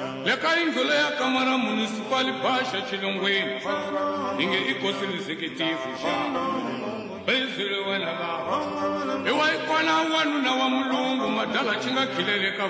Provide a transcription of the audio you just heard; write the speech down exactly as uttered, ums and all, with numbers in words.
le ka indlela ya kamara municipal basha Chilongweni inge ikosi executive sha bezile wena la ewa ikona wanu na wa mulungu madala chinga khilele ka